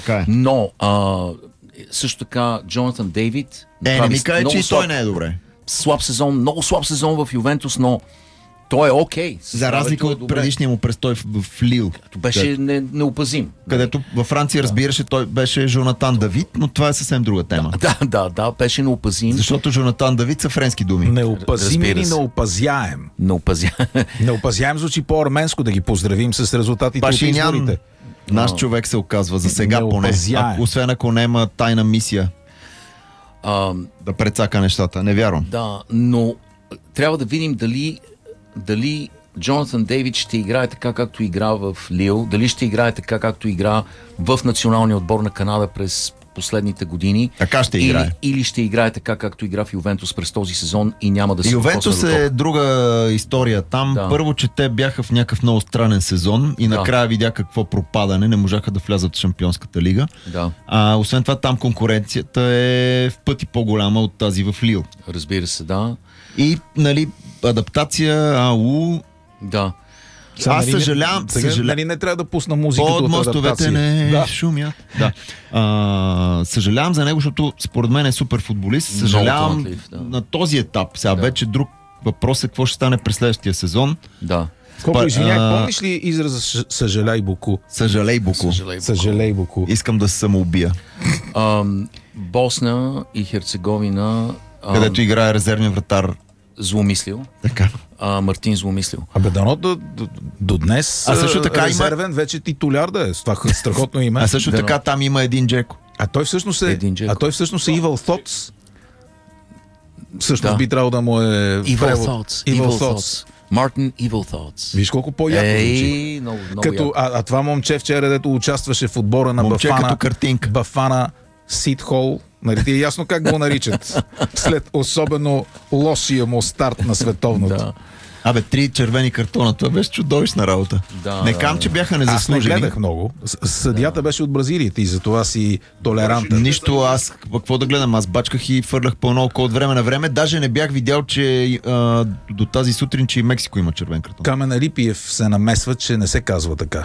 Но също така Джонатан Дейвид Не ми каже, че и той не е добре. Слаб сезон, много слаб сезон в Ювентус, но той е окей. За разлика от предишния му престой в Лил. Беше неопазим. Където във Франция, разбираше, той беше Жонатан Давид, но това е съвсем друга тема. Да, беше неопазим. Защото Жонатан Давид са френски думи. Неопазим или неопазяем? Неопазяем звучи по-арменско, да ги поздравим с резултатите от изборите. Наш човек се оказва за сега поне. Освен ако няма тайна мисия да прецака нещата. Не вярвам. Да, но трябва да видим дали Джонатан Дейвид ще играе така, както игра в Лил, дали ще играе така, както игра в националния отбор на Канада през последните години. Така ще играе. Или ще играе така, както игра в Ювентус през този сезон и няма да се докосне до топ. Ювентус е друга история там. Първо, че те бяха в някакъв много странен сезон и накрая видя какво пропадане. Не можаха да влязат в Шампионската лига. Освен това, там конкуренцията е в пъти по-голяма от тази в Лил. Разбира се, да. И, адаптация, Да. Аз съжалявам. Нали не трябва да пусна музиката от мостовете не шумят. Съжалявам за него, защото според мен е супер футболист. Съжалявам на този етап. Сега вече друг въпрос е какво ще стане през следващия сезон. Да. Помниш ли израза съжаляй Боку? Съжалей Боку. Искам да се самоубия. Босна и Херцеговина, където играе резервния вратар Зломислил. Така. Мартин Зломислил. Дано до днес също така резервен вече титуляр да е. С това страхотно име. Също така там има един Джеко. Той всъщност е Evil Thoughts. Всъщност би трябвало да му е Evil Thoughts. Мартин Evil Thoughts. Виж колко по-яко звучи. Много това момче вчера, дето участваше в отбора на Бафана Ситхол. Нали ти е ясно как го наричат след особено лошия му старт на световното. 3 червени картона, това беше чудовищна работа. Не кам, че бяха незаслужени. Аз не гледах много. Съдията беше от Бразилията и затова си толерантен. Нищо, аз какво да гледам? Аз бачках и фърлях пълно око от време на време. Даже не бях видял, че до тази сутрин, че и Мексико има червен картон. Камен Алипиев се намесва, че не се казва така.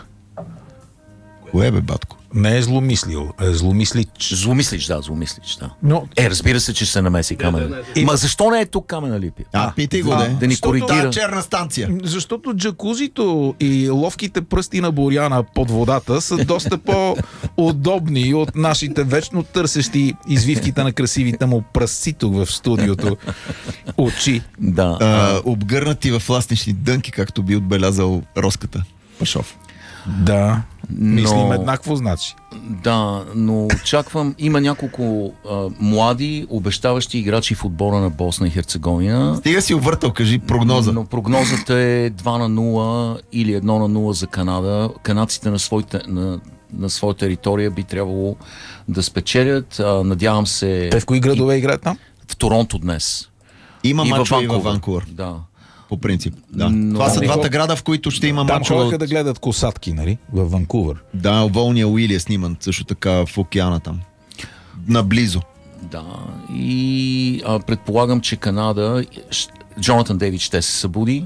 Кое бе, батко? Не е зломислил, е зломислич. Зломислич, да. Но... разбира се, че се намеси Камен. Ма защо не е тук Камен Алипиев? Питай го, да ни коригира. Черна станция. Защото джакузито и ловките пръсти на Боряна под водата са доста по-удобни от нашите вечно търсещи извивките на красивите му пръсци тук в студиото очи. Обгърнати в ластнични дънки, както би отбелязал Роската Пашов. Да, мислим еднакво, значи. Да, но очаквам, има няколко млади, обещаващи играчи в отбора на Босна и Херцеговина. Стига си увъртал, кажи прогноза. Но прогнозата е 2-0 или 1-0 за Канада. Канадците на своя територия би трябвало да спечелят. Надявам се... Те в кои градове играят там? В Торонто днес. Има мачове и във Ванкувър. Да. По принцип, да. Това са двата града, в които ще има мачове. Там ходеха да гледат косатки, нали? В Ванкувър. Да, Волния Уили е сниман също така в океана там. Наблизо. Да. И предполагам, че Канада... Джонатан Дейвид ще се събуди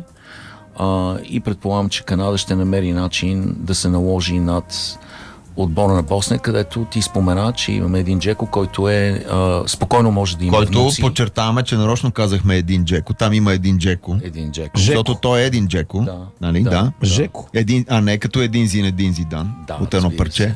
и предполагам, че Канада ще намери начин да се наложи над отбора на Босна, където ти спомена, че имаме един Джеко, който е спокойно може да има който внуци. Подчертаваме, че нарочно казахме един Джеко. Там има един Джеко. Защото той е един Джеко. Нали? Да. Жеко. А не като един Зидан. От едно парче.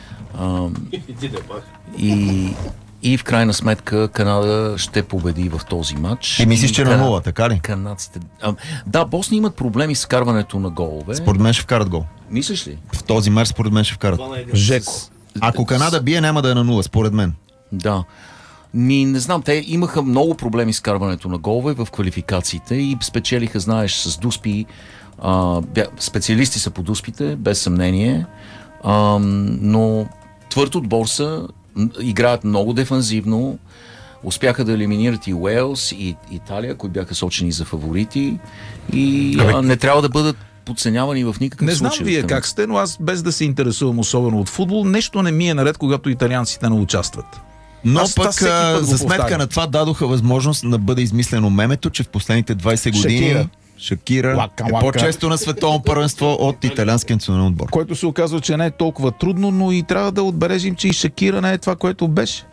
И в крайна сметка Канада ще победи в този матч. И мислиш, че на 0, така ли? Канадците... Босни имат проблеми с вкарването на голове. Според мен ще вкарат гол. Мислиш ли? В този мач според мен ще вкарат. Жеко. Ако Канада бие, няма да е на 0, според мен. Да. Не знам, те имаха много проблеми с вкарването на голове в квалификациите и спечелиха, знаеш, с Дуспи. Специалисти са по Дуспите, без съмнение. Но твърд отбор са, играят много дефанзивно, успяха да елиминират и Уелс, и Италия, които бяха сочени за фаворити и не трябва да бъдат подценявани в никакъв случай. Не знам вие как сте, но аз без да се интересувам особено от футбол, нещо не ми е наред, когато италианците не участват. Но пък за сметка на това дадоха възможност да бъде измислено мемето, че в последните 20 години Шакира е по-често на световно първенство от италианския национален отбор. Който се оказва, че не е толкова трудно, но и трябва да отбележим, че и Шакира не е това, което беше.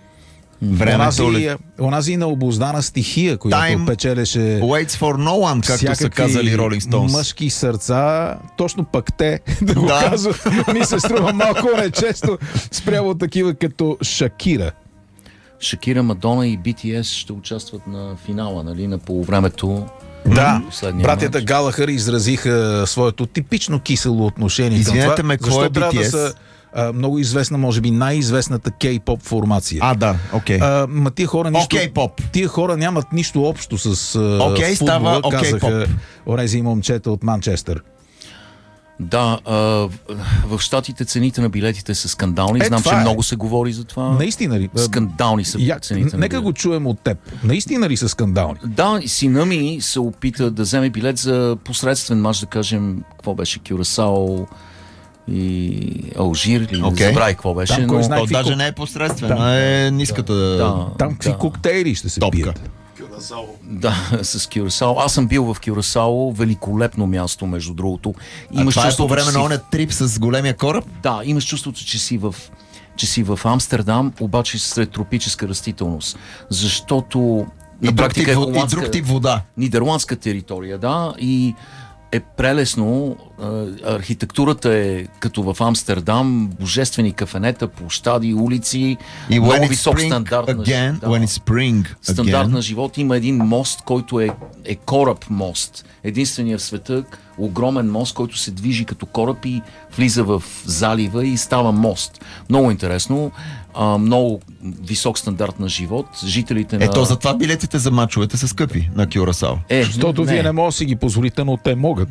Онази необуздана стихия, която печелеше waits for no one, както са казали Rolling Stones. Мъжки сърца, точно пък те да го казват, ми се струва малко нечесто спрямо такива като Шакира. Шакира, Мадона и BTS ще участват на финала, нали, на полувремето. Да, братята Галахър изразиха своето типично кисело отношение към това. Ме, защо е трябва да са много известна, може би най-известната кей-поп формация. Тия хора тия хора нямат нищо общо с футбола, казаха онези момчета от Манчестър. Да, в щатите цените на билетите са скандални. Знам, че много се говори за това. Наистина ли? Скандални са цените. Нека го чуем от теб. Наистина ли са скандални? Да, сина ми се опита да вземе билет за посредствен мач, да кажем, какво беше, Кюрасао и Алжир, или забравя какво беше. Там, но знае, даже не е посредствен, е ниската. Там какви коктейли ще се пият. Да, с Кюрасао. Аз съм бил в Кюрасао, великолепно място, между другото. Това е по време на оня трип с големия кораб? Да, имаш чувството, че си в Амстердам, обаче сред тропическа растителност. Защото и друг тип вода. Нидерландска територия, да, и е прелесно. Архитектурата е като в Амстердам, божествени кафенета, площади, улици, и много висок стандарт стандарт на живот. Има един мост, който е кораб мост. Единственият в света огромен мост, който се движи като кораб и влиза в залива и става мост. Много интересно. Много висок стандарт на живот. Жителите на... Ето затова билетите за мачовете са скъпи на Кюрасао. Защото вие не може да си ги позволите, но те могат.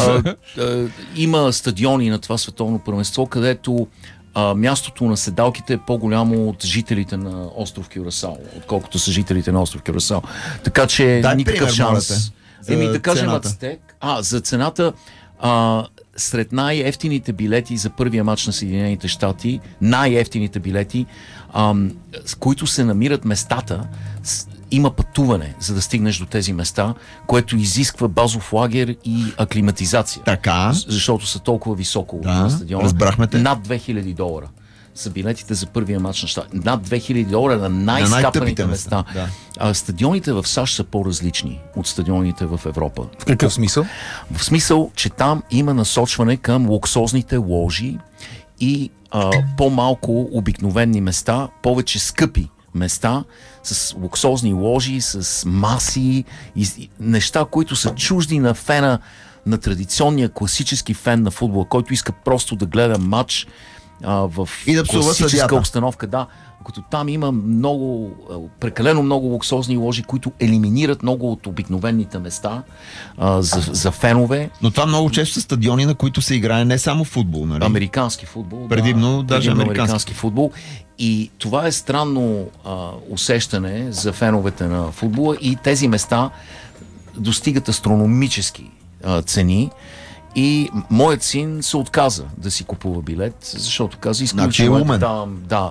Има стадиони на това световно първенство, където мястото на седалките е по-голямо от жителите на остров Кюрасао, отколкото са жителите на остров Кюрасао. Така че никакъв шанс. Да кажем Ацтек. За цената, сред най-ефтините билети за първия мач на Съединените щати, най-ефтините билети, с които се намират местата, има пътуване, за да стигнеш до тези места, което изисква базов лагер и аклиматизация. Така. Защото са толкова високо на стадиона. Разбрахме те. Над $2000 са билетите за първия мач на щати. Над $2000 на най-скапаните места. Да. Стадионите в САЩ са по-различни от стадионите в Европа. В какъв смисъл? В смисъл, че там има насочване към луксозните ложи и по-малко обикновени места, повече скъпи места, с луксозни ложи, с маси и неща, които са чужди на фена, на традиционния класически фен на футбола, който иска просто да гледа матч в класическа обстановка. Да, като там има прекалено много луксозни ложи, които елиминират много от обикновените места за фенове. Но това много често са стадиони, на които се играе не само футбол, нали? Американски футбол. Предимно даже американски футбол. И това е странно усещане за феновете на футбола и тези места достигат астрономически цени. И моят син се отказа да си купува билет, защото каза, изключително.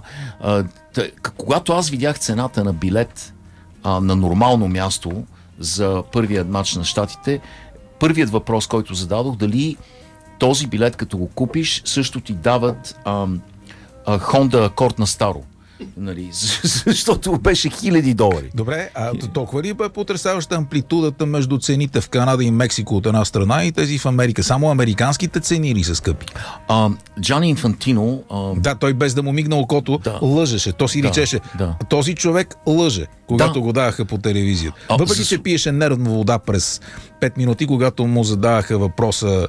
Когато аз видях цената на билет на нормално място за първият матч на щатите, първият въпрос, който зададох, дали този билет, като го купиш, също ти дават Honda Accord на старо. Нали, защото беше $1000. Добре, толкова ли бе потресаваща амплитудата между цените в Канада и Мексико от една страна и тези в Америка? Само американските цени ли са скъпи? Джани Инфантино... Да, той без да му мигна окото лъжеше. То си речеше. Този човек лъже, когато го даваха по телевизията. Въпреки, че пиеше нервна вода през 5 минути, когато му задаваха въпроса,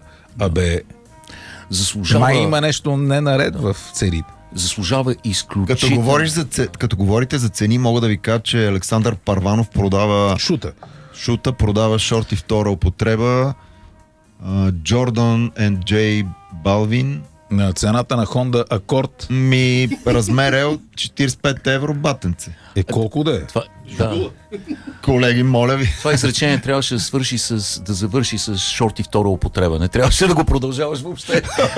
май има нещо не наред в цените. Заслужава изключително. Като говорите за цени, мога да ви кажа, че Александър Парванов продава шута, продава шорти втора употреба, Jordan and J Balvin На цената на Honda Accord. Размер е от 45 евро батенце. Колко да е? Да. Колеги, моля ви. Това изречение трябваше да завърши с шорти втора употреба. Не трябваше да го продължаваш въобще.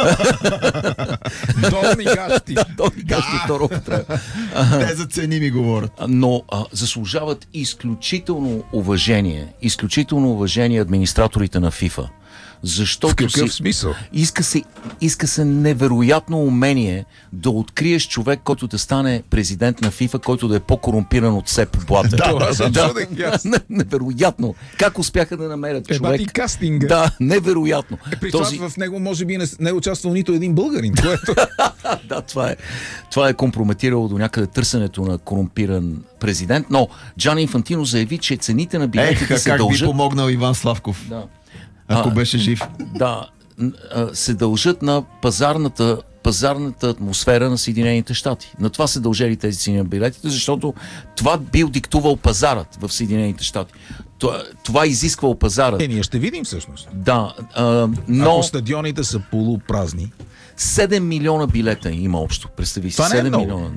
Долни гащи. Долни гащи втора употреба. Те за цени ми говорят. Но заслужават изключително уважение администраторите на FIFA. Защото в какъв смисъл? Иска се невероятно умение да откриеш човек, който да стане президент на FIFA, който да е по-корумпиран от Сеп Блатер. Невероятно. Как успяха да намерят човек? И кастинга. Да, невероятно. При това в него може би не е участвал нито един българин. Да, това е компрометирало до някъде търсенето на корумпиран президент, но Джани Инфантино заяви, че цените на билетите се дължат... Как би помогнал Иван Славков? Да. Ако беше жив. Да, се дължат на пазарната атмосфера на Съединените щати. На това се дължали тези цени на билетите, защото това бил диктувал пазарът в Съединените щати. Това изисквал пазарът. Ние ще видим всъщност. Да, но... Ако стадионите са полупразни. 7 милиона билета има общо. Представи си, 7 милиона.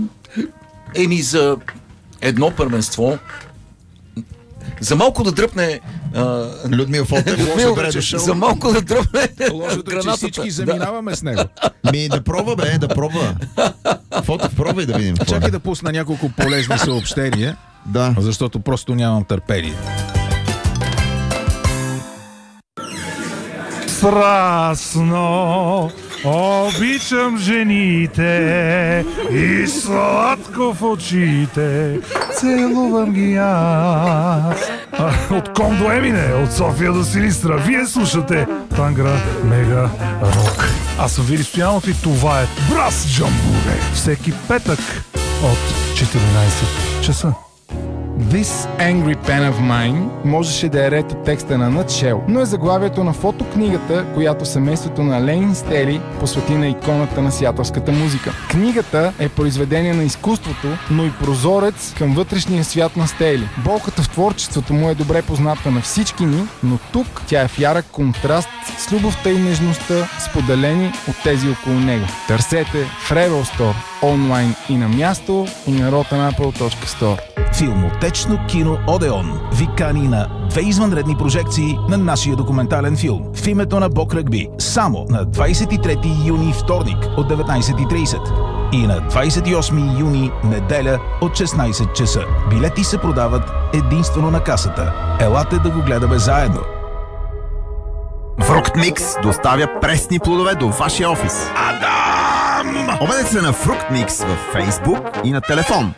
За едно първенство. За малко да дръпне Людмил Фотев, за малко да дръпне лошото, че всички заминаваме с него. Да пробва. Фотев, пробвай да видим. Чакай да пусна няколко полезни съобщения, защото просто нямам търпение. Страстно обичам жените и сладко в очите целувам ги аз. От Ком до Емине, от София до Силистра, вие слушате Тангра Мега Рок. Аз съм Вили Стоянов и това е Брас Джамбуре. Всеки петък от 14 часа. This Angry Pen of Mine можеше да е ред от текста на Nutshell, но е заглавието на фотокнигата, която семейството на Ленин Стели посвети на иконата на сиатълската музика. Книгата е произведение на изкуството, но и прозорец към вътрешния свят на Стели. Болката в творчеството му е добре позната на всички ни, но тук тя е в ярък контраст с любовта и нежността, споделени от тези около него. Търсете в Rebel Store, онлайн и на място, и на rotanapple.store. Филмотечно кино Одеон ви кани на 2 извънредни прожекции на нашия документален филм в името на Бог Ръгби само на 23 юни вторник от 19:30 и на 28 юни неделя от 16 часа. Билети се продават единствено на касата. Елате да го гледаме заедно. Фруктмикс доставя пресни плодове до вашия офис. Адам! Обадете се на Фруктмикс във Facebook и на телефон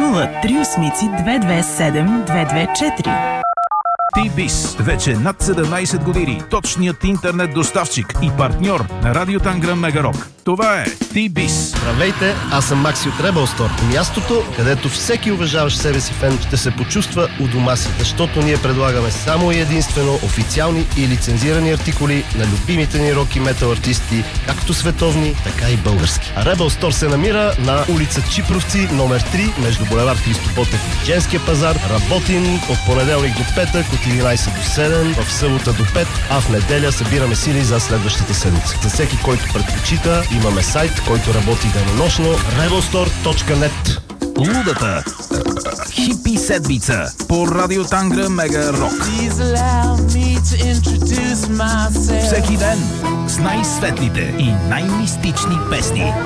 038 227 224. T-Biz. Вече над 17 години. Точният интернет доставчик и партньор на Радио Тангра Мега Рок. Това е T-Biz. Здравейте, аз съм Макси от Rebel Store. Мястото, където всеки уважаващ себе си фен ще се почувства у дома си, защото ние предлагаме само и единствено официални и лицензирани артикули на любимите ни рок и метал артисти, както световни, така и български. А Rebel Store се намира на улица Чипровци, номер 3, между булевард Христо Ботев и Женския пазар. Работим от понеделник до петък, от 11 до 7, в събота до 5, а в неделя събираме сили за следващата седмица. За всеки, който предпочита, имаме сайт, който работи денонощно, rebelstore.net. Лудата хипи седмица по Радио Тангра Мега Рок. Всеки ден с най-светлите и най-мистични песни.